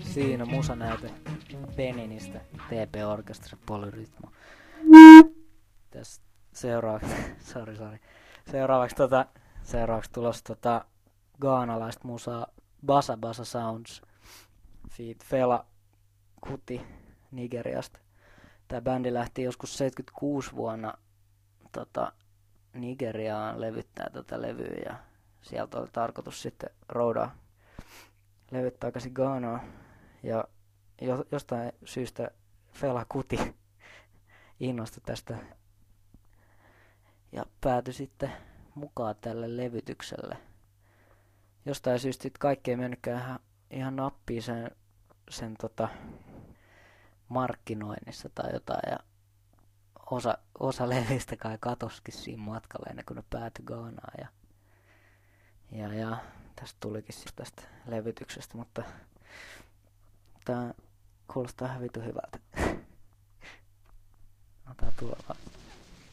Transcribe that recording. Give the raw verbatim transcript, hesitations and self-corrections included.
Siinä musanäyte Beninistä, T P Orchestra Polyrythmo. Tässä seuraavaksi, sorry, sorry. Seuraavaksi tota, seuraavaksi tulos tota ghanalaista musaa Basa Basa Sounds feat. Fela Kuti Nigeriasta. Tää bändi lähti joskus seitsemänkymmentäkuusi vuonna tota, Nigeriaan levyttää tätä levyä ja sieltä oli tarkoitus sitten roudaa levyt takaisin Ghanaan. Ja jo, jostain syystä Fela Kuti innostui tästä ja päätyi sitten mukaan tälle levytykselle. Jostain syystä kaikki ei mennytkään ihan, ihan nappiin sen, sen tota, markkinoinnissa tai jotain. Ja osa, osa levyistä kai katoskin siinä matkalla ennen kuin ne päätyi Ghanaan. Ja, ja, ja tästä tulikin siis tästä levytyksestä, mutta tää kuulostaa ihan vitu hyvältä. Otetaan tuolla vaan.